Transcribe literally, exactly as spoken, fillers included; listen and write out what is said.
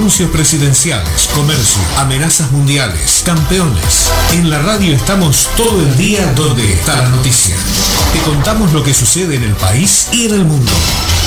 anuncios presidenciales, comercio, amenazas mundiales, campeones. En la radio estamos todo el día donde está la noticia. Te contamos lo que sucede en el país y en el mundo.